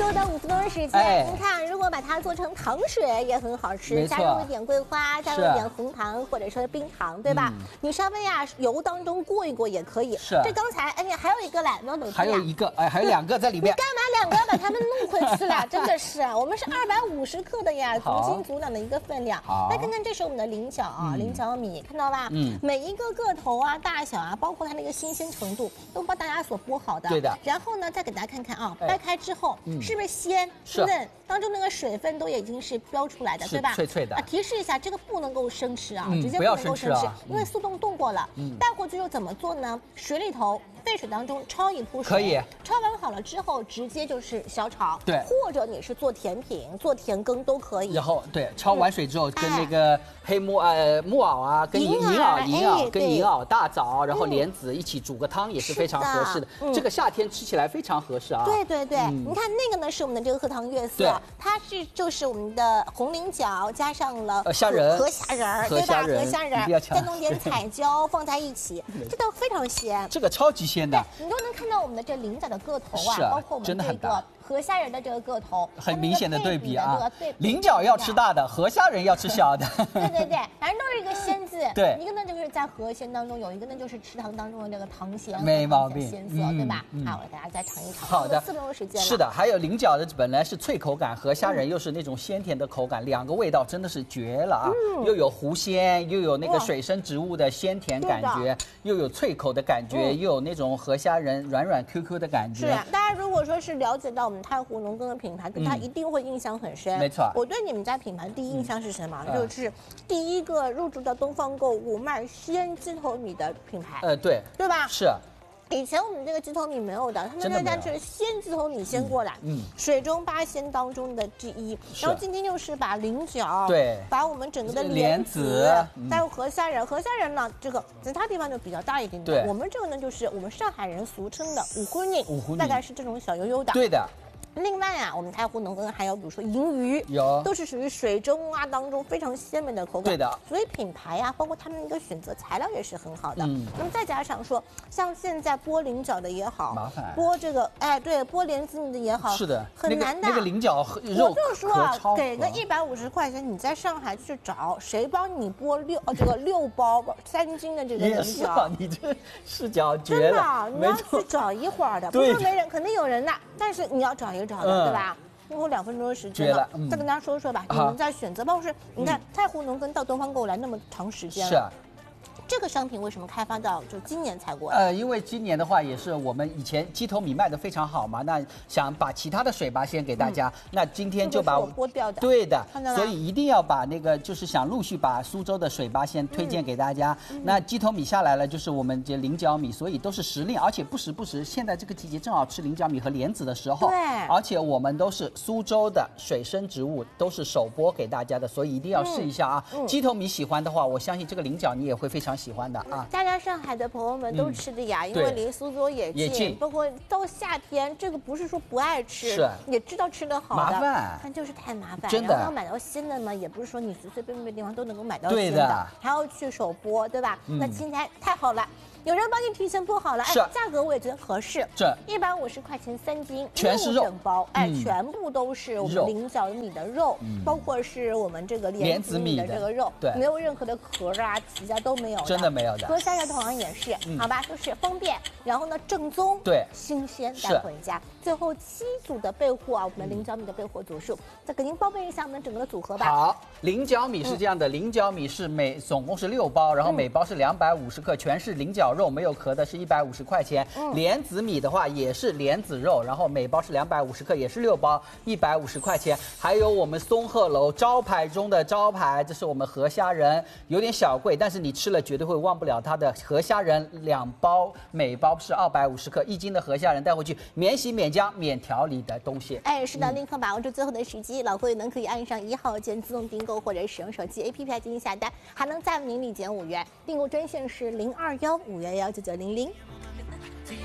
不到5分钟的时间，您看，如果把它做成糖水也很好吃，加入一点桂花，加入一点红糖或者说冰糖，对吧？你稍微油当中过一过也可以。 是。 这刚才还有一个懒惰的， 还有一个还有2个在里面。 你干嘛2个把它们弄回去了？真的是，我们是250克的呀，足斤足两的一个分量。来看看，这是我们的菱角啊，菱角米，看到吧？每一个个头大小包括它那个新鲜程度，都帮大家所剥好的。 对的。 然后呢，再给大家看看掰开之后，是不是鲜嫩？当中那个水分都已经是标出来的，对吧？ 脆脆的。 提示一下，这个不能够生吃啊，直接不能够生吃，因为速冻过了。带回去又怎么做呢？水里头沸水当中焯一铺水， 可以。 焯完好了之后，直接就是小炒， 对， 或者你是做甜品、做甜羹都可以。 然后对，焯完水之后，跟那个黑木耳跟银耳、大枣，然后莲子一起煮个汤也是非常合适的。这个夏天吃起来非常合适啊。 对对对，你看那个呢是我们的这个荷塘月色，它就是我们的红菱角加上了河虾仁，对吧？河虾仁，再弄点彩椒放在一起，这道非常鲜。 这个超级鲜的， 你都能看到我们的这菱角的个头包括我们这个河虾仁的这个个头， 很明显的对比啊。菱角要吃大的，河虾仁要吃小的。 对对对，反正都是一个鲜字。 对， 一个呢就是在河鲜当中，有一个呢就是池塘当中的这个糖咸， 没毛病， 鲜色，对吧？好，我给大家再尝一尝。 好的，4 分钟的时间。 是的，还有菱角的本来是脆口感，河虾仁又是那种鲜甜的口感，2个味道真的是绝了啊！又有湖鲜，又有那个水生植物的鲜甜感觉，又有脆口的感觉，又有那种河虾仁软软 QQ 的感觉。 是，大家如果说是了解到我们太湖农耕的品牌，对它一定会印象很深。 没错， 我对你们家品牌第一印象是什么？就是第一个入驻到东方购物卖鲜鸡头米的品牌。 对吧？ 是。 以前我们这个鸡头米没有的，他们家是鲜鸡头米先过来，水中8鲜当中的第一。然后今天又是把菱角，把我们整个的莲子，再用河虾仁，河虾仁呢，这个其他地方就比较大一点点，我们这个呢就是我们上海人俗称的五荤泥，大概是这种小油油的。 对的。 另外我们太湖农耕还有比如说银鱼，都是属于水中当中非常鲜美的口感。 对的， 所以品牌包括他们一个选择材料也是很好的。那么再加上说，像现在剥菱角的也好， 麻烦剥这个对，剥莲子米的也好， 是的， 很难的。 那个菱角肉， 我就说给个150块钱，你在上海去找谁帮你剥6包3斤的这个菱角？ 你这视角绝了， 真的，你要去找一会儿的，不是没人，肯定有人的，但是你要找一找的，对吧？最后2分钟的时间了，再跟大家说说吧，你们在选择，包括是你看太湖农耕到东方购物来那么长时间了。是。这个商品为什么开发到就今年才过来？ 因为今年的话也是我们以前鸡头米卖的非常好嘛，那想把其他的水拔先给大家，那今天就把我剥掉的， 对的，所以一定要把那个就是想陆续把苏州的水拔先推荐给大家。那鸡头米下来了，就是我们这菱角米，所以都是时令，而且不时不时，现在这个季节正好吃菱角米和莲子的时候， 对， 而且我们都是苏州的水生植物，都是首播给大家的，所以一定要试一下啊。鸡头米喜欢的话，我相信这个菱角你也会非常喜欢的啊。 大家上海的朋友们都吃的呀，因为离苏州也近，包括到夏天，这个不是说不爱吃，也知道吃得好的， 麻烦， 但就是太麻烦。 真的， 然后要买到鲜的嘛，也不是说你随随便便的地方都能够买到鲜的，还要去手剥，对吧？那今天太好了。有人帮你提前剥好了，价格我也觉得合适。150块钱3斤， 全是肉整包，全部都是我们菱角米的肉，包括是我们这个莲子米的这个肉，没有任何的壳皮都没有的， 真的没有的。 河虾仁同样也是，好吧，就是方便，然后呢正宗，新鲜带回家。最后7组的备货我们菱角米的备货组数，再给您报备一下我们整个的组合吧。 好，菱角米是这样的，菱角米是总共是6包，然后每包是250克，全是菱角肉没有壳的，是150块钱。莲子米的话也是莲子肉，然后每包是250克，也是6包，150块钱。还有我们松鹤楼招牌中的招牌，这是我们河虾仁，有点小贵，但是你吃了绝对会忘不了它的河虾仁，2包，每包是250克，1斤的河虾仁带回去，免洗免浆免调理的东西。 是的，立刻把握住最后的时机，老会员可以按上1号键自动订购，或者使用手机 APP 进行下单，还能再领礼减5元。订购专线是021-511-9900。